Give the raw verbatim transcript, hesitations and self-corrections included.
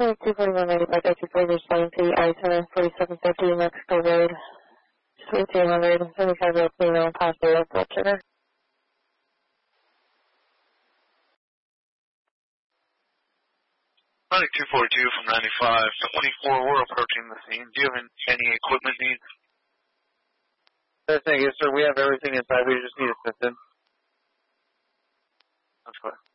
two forty-one ninety-five, two forty, seven P, I seven, forty-seven fifty, Mexico Road, Suite two hundred, seventy-five Road, Plano, Paso, Blood Sugar. Running two forty-two from ninety-five, twenty-four, we're approaching the scene. Do you have any equipment needs? Yes, sir, we have everything inside, we just need assistance. That's correct.